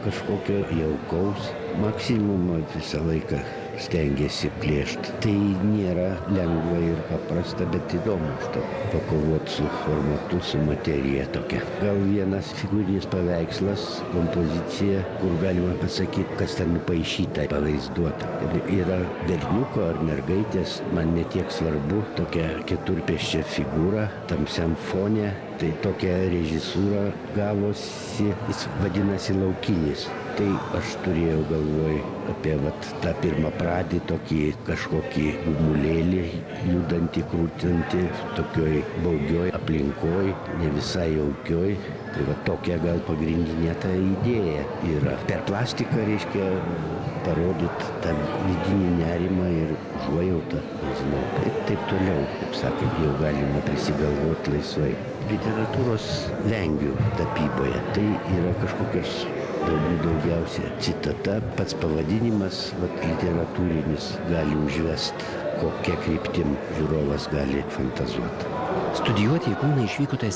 kažkokio jaukaus, maksimumo visą laiką stengiasi plėšt. Tai nėra lengva ir paprasta, bet įdomu šito pakovot su formatu, su materija tokia. Gal vienas figūrinis paveikslas, kompozicija, kur galima pasakyti, kas ten nupaišyta, pavaizduota. Yra berniuko ar mergaitės, man netiek svarbu, tokia keturpėsčia figūra, tamsiam fone. Tai tokia režisūra gavosi, jis vadinasi Laukinis. Tai aš turėjau galvoj apie tą pirmą pradį, tokį kažkokį gumulėlį, judantį, krūtantį, tokioj baugioj aplinkoj, ne visai jaukioj. Tai tokia gal pagrindinė ta idėja yra. Per plastiką reiškia parodyti tą vidinį nerimą ir užuojautą, nežinau, ir taip toliau, kaip sakant, jau galima prisigalvoti laisvai. Literatūros vengiu tapyboje, tai yra kažkokios daugiausia citata, pats pavadinimas, literatūrinis gali užvest, kokia kryptim žiūrovas gali fantazuoti. Studijuoti į Kauną išvykote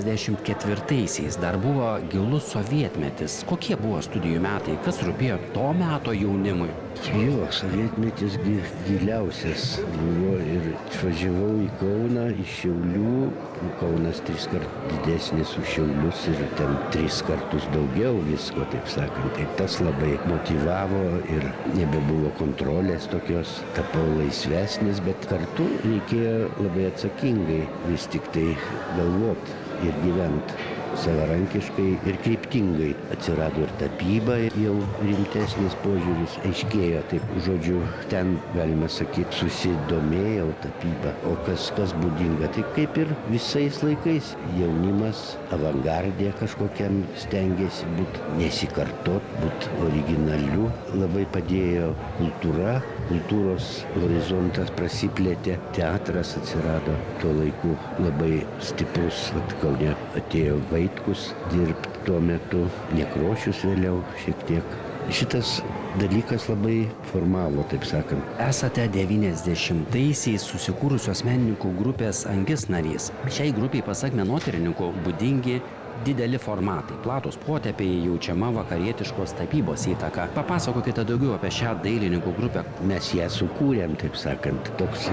74-aisiais, dar buvo gilus sovietmetis. Kokie buvo studijų metai, kas rūpėjo to meto jaunimui? Jo, sovietmetis giliausias buvo ir išvažiavau į Kauną iš Šiaulių. Kaunas 3 kartus didesnis už Šiaulius ir ten 3 kartus daugiau visko, taip sakant. Tai tas labai motyvavo ir nebebuvo kontrolės tokios, tapau laisvesnis, bet kartu reikėjo labai atsakingai vis tik tai galvot ir gyvent savarankiškai ir kryptingai. Atsirado ir tapyba, jau rimtesnis požiūris aiškėjo, taip žodžiu, ten galima sakyti, susidomėjau tapybą. O kas būdinga, tai kaip ir visais laikais jaunimas avangardė kažkokiam stengiasi būti, nesikartot, būti originaliu. Labai padėjo kultūra, kultūros horizontas prasiplėtė, teatras atsirado tuo laiku labai stiprus. Kaune atėjo Vaitkus dirbti tuo metu, Nekrošius vėliau šiek tiek. Šitas dalykas labai formavo, taip sakant. Esate 90-aisiais susikūrusios menininkų grupės Angis narys. Šiai grupiai, pasak menotyrininkų, būdingi dideli formatai, platus potėpiai, jaučiama vakarietiškos tapybos įtaka. Papasakokite daugiau apie šią dailininkų grupę. Mes ją sukūrėm, taip sakant. Toks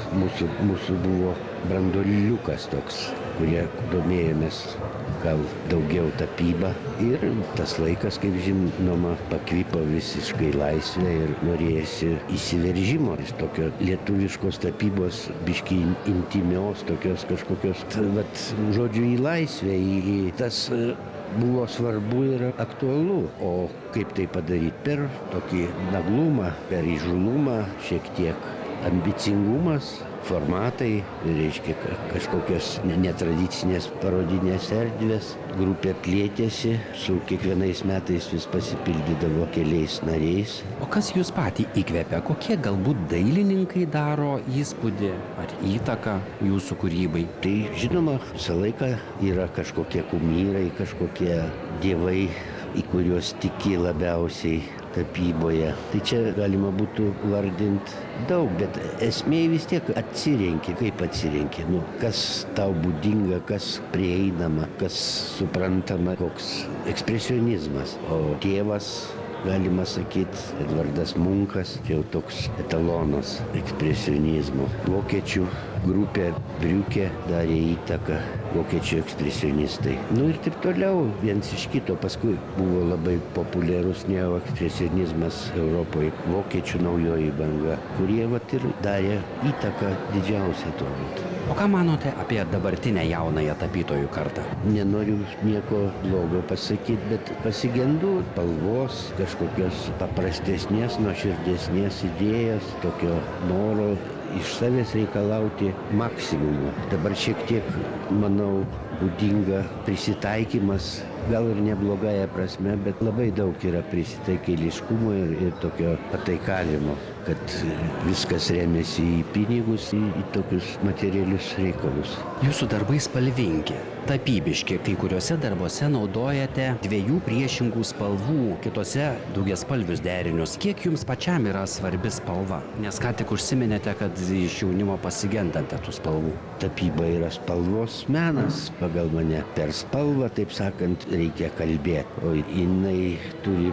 mūsų buvo branduoliukas toks, kurie domėjomės gal daugiau tapybą. Ir tas laikas, kaip žinoma, pakvipo visiškai laisvę ir norėjosi įsiveržimo iš tokio lietuviškos tapybos, biškį intimios, tokios kažkokios, žodžiu, į laisvę, į tas buvo svarbu ir aktualu. O kaip tai padaryti? Per tokį naglumą, per įžūlumą, šiek tiek ambicingumas, formatai, reiškia kažkokios netradicinės parodinės erdvės. Grupė plėtėsi, su kiekvienais metais vis pasipildydavo keliais nariais. O kas jūs patį įkvepia? Kokie galbūt dailininkai daro įspūdį ar įtaką jūsų kūrybai? Tai žinoma, visą laiką yra kažkokie kumyrai, kažkokie dievai, į kuriuos tiki labiausiai tapyboje. Tai čia galima būtų vardinti daug, bet esmė vis tiek atsirenki. Kaip atsirenki? Kas tau būdinga, kas prieinama, kas suprantama, koks ekspresionizmas. O tėvas, galima sakyti, Edvardas Munkas, jau toks etalonas ekspresionizmo. Vokiečių grupė Briukė darė įtaką, vokiečių ekspresionistai. Ir taip toliau, viens iš kito. Paskui buvo labai populiarus neoekspresionizmas Europoje, vokiečių naujoji banga, kurie ir darė įtaką didžiausią turbūt. O ką manote apie dabartinę jaunąją tapytojų kartą? Nenoriu nieko blogo pasakyti, bet pasigendu spalvos, kažkokios paprastesnės, nuoširdesnės idėjos, tokio noro iš savęs reikalauti maksimumo. Dabar šiek tiek, manau, būdinga prisitaikymas, gal ir neblogąja prasme, bet labai daug yra prisitaikėliškumo ir tokio pataikavimo, kad viskas remiasi į pinigus, į tokius materialius reikalus. Jūsų darbai spalvingi, tapybiški, kai kuriuose darbuose naudojate 2 priešingų spalvų, kitose daugiaspalvius derinius. Kiek jums pačiam yra svarbi spalva? Nes ką tik užsiminėte, kad iš jaunimo pasigendate tų spalvų. Tapyba yra spalvos menas, pagal mane. Per spalvą, taip sakant, reikia kalbėti, o jinai turi